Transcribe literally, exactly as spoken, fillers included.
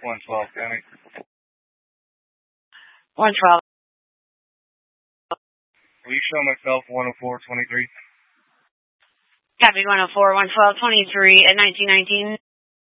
one twelve, County. one twelve. Will you show myself one oh four twenty-three? Copy one oh four, one twelve, twenty-three at nineteen nineteen.